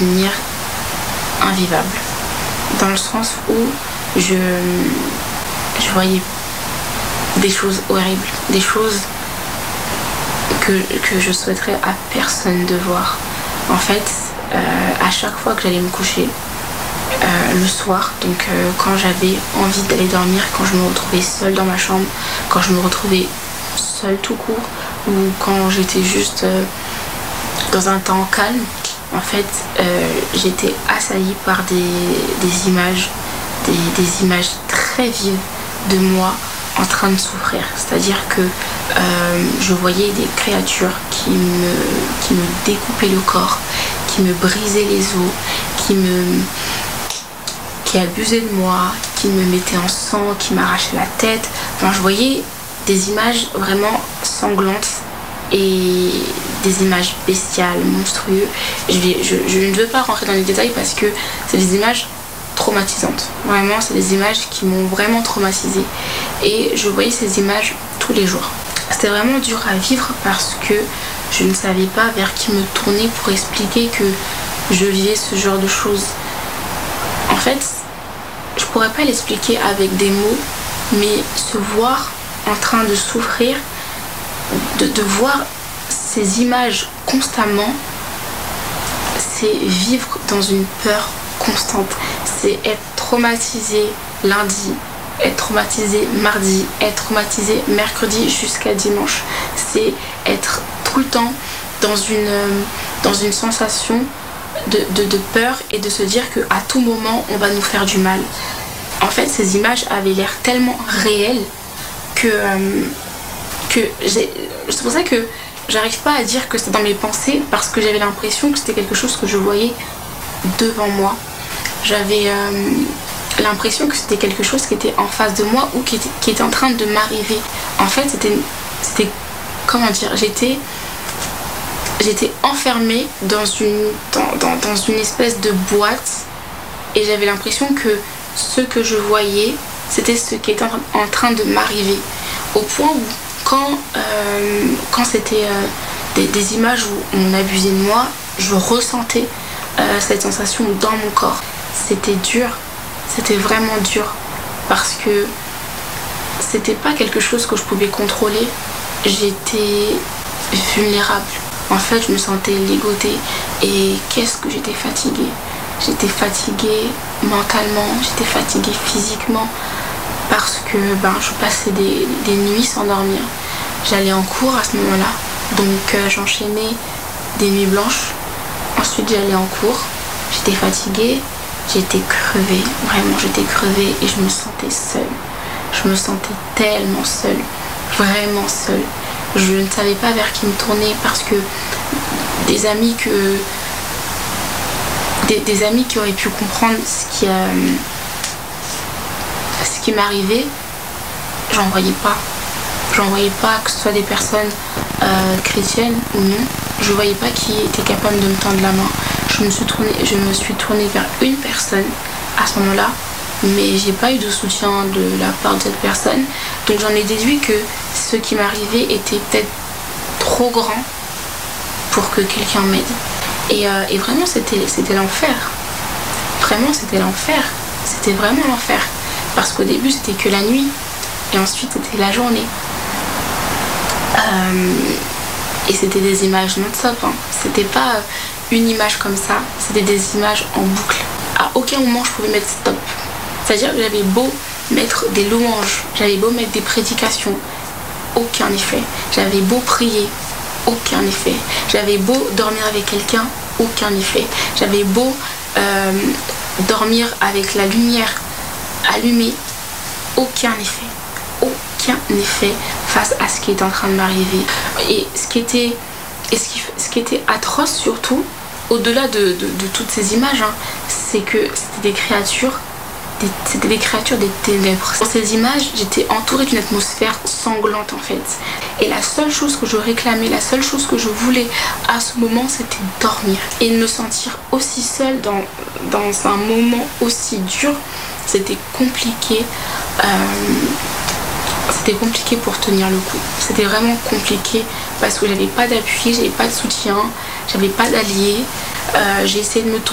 devenir invivable. Dans le sens où je voyais des choses horribles, des choses que je souhaiterais à personne de voir. En fait, à chaque fois que j'allais me coucher, le soir, donc quand j'avais envie d'aller dormir, quand je me retrouvais seule dans ma chambre, quand je me retrouvais seule tout court, ou quand j'étais juste dans un temps calme, en fait, j'étais assaillie par des images, des images très vives de moi en train de souffrir. C'est-à-dire que je voyais des créatures qui me découpaient le corps, qui me brisaient les os, qui abusaient de moi, qui me mettaient en sang, qui m'arrachaient la tête. Enfin, je voyais des images vraiment sanglantes et des images bestiales, monstrueuses. Je ne veux pas rentrer dans les détails parce que c'est des images traumatisantes. Vraiment, c'est des images qui m'ont vraiment traumatisée. Et je voyais ces images tous les jours. C'était vraiment dur à vivre parce que je ne savais pas vers qui me tourner pour expliquer que je vivais ce genre de choses. En fait, je pourrais pas l'expliquer avec des mots, mais se voir en train de souffrir, de voir ces images constamment, c'est vivre dans une peur constante. C'est être traumatisé lundi, être traumatisé mardi, être traumatisé mercredi jusqu'à dimanche. C'est être tout le temps dans une sensation de peur et de se dire qu'à tout moment on va nous faire du mal. En fait, ces images avaient l'air tellement réelles que c'est pour ça que j'arrive pas à dire que c'était dans mes pensées, parce que j'avais l'impression que c'était quelque chose que je voyais devant moi. J'avais l'impression que c'était quelque chose qui était en face de moi ou qui était en train de m'arriver. En fait, c'était comment dire, j'étais enfermée dans une espèce de boîte et j'avais l'impression que ce que je voyais, c'était ce qui était en train de m'arriver. Au point où quand c'était des images où on abusait de moi, je ressentais cette sensation dans mon corps. C'était dur, c'était vraiment dur parce que c'était pas quelque chose que je pouvais contrôler. J'étais vulnérable. En fait, je me sentais ligotée et qu'est-ce que j'étais fatiguée. J'étais fatiguée mentalement, j'étais fatiguée physiquement parce que je passais des nuits sans dormir. J'allais en cours à ce moment-là, donc j'enchaînais des nuits blanches. Ensuite, j'allais en cours, j'étais fatiguée, j'étais crevée, vraiment j'étais crevée et je me sentais seule. Je me sentais tellement seule, vraiment seule. Je ne savais pas vers qui me tourner parce que des amis qui auraient pu comprendre ce qui m'arrivait, j'en voyais pas. J'en voyais pas, que ce soit des personnes chrétiennes ou non. Je voyais pas qui était capable de me tendre la main. Je me suis tournée vers une personne à ce moment-là, mais j'ai pas eu de soutien de la part de cette personne. Donc j'en ai déduit que ce qui m'arrivait était peut-être trop grand pour que quelqu'un m'aide. Et vraiment c'était l'enfer. Vraiment c'était l'enfer. C'était vraiment l'enfer. Parce qu'au début c'était que la nuit et ensuite c'était la journée. Et c'était des images non-stop. C'était pas une image comme ça, c'était des images en boucle. À aucun moment je pouvais mettre stop. C'est-à-dire que j'avais beau mettre des louanges, j'avais beau mettre des prédications, aucun effet. J'avais beau prier, aucun effet. J'avais beau dormir avec quelqu'un, aucun effet. J'avais beau dormir avec la lumière allumée, aucun effet. Aucun effet face à ce qui est en train de m'arriver. Et ce qui était atroce surtout, au-delà de toutes ces images, c'est que c'était des créatures des ténèbres. Dans ces images, j'étais entourée d'une atmosphère sanglante en fait. Et la seule chose que je réclamais, la seule chose que je voulais à ce moment, c'était dormir. Et me sentir aussi seule dans un moment aussi dur, c'était compliqué. C'était compliqué pour tenir le coup. C'était vraiment compliqué parce que j'avais pas d'appui, j'avais pas de soutien, j'avais pas d'alliés. J'ai essayé de me tourner